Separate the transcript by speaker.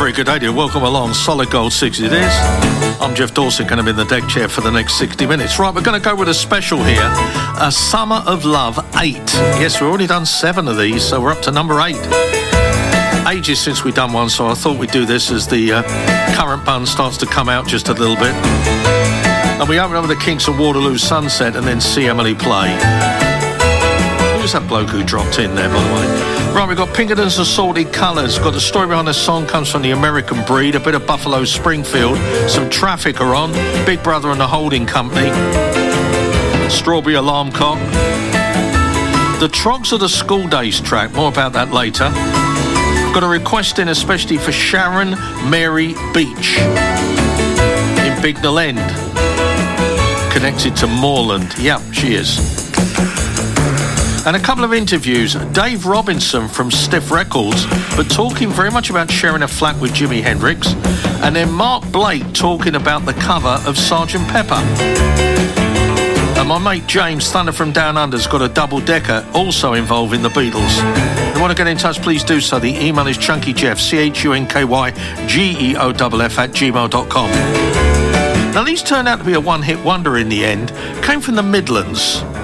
Speaker 1: very good day to you. Welcome along. Solid Gold 60 it is. I'm Jeff Dawson, going to be in the deck chair for the next 60 minutes. Right, we're going to go with a special here. A Summer of Love 8. Yes, we've already done 7 of these, so we're up to number 8. Ages since we've done one, so I thought we'd do this as the current bun starts to come out just a little bit. And we open up with the Kinks of Waterloo Sunset and then See Emily Play. Who's that bloke who dropped in there, by the way? Right, we've got Pinkerton's Assorted Colours. We've got the story behind the song comes from the American Breed, a bit of Buffalo Springfield, some Traffic are on, Big Brother and the Holding Company, Strawberry Alarm Clock, the Trogs of the School Days track, more about that later. We've got a request in especially for Sharon Mary Beach in Bignell End, connected to Moorland. Yeah, she is. And a couple of interviews. Dave Robinson from Stiff Records, but talking very much about sharing a flat with Jimi Hendrix. And then Mark Blake talking about the cover of Sgt. Pepper. And my mate James Thunder from Down Under's got a double-decker also involving the Beatles. If you want to get in touch, please do so. The email is chunkyjeff, CHUNKYGEOFF @gmail.com. Now, these turned out to be a one-hit wonder in the end. Came from the Midlands.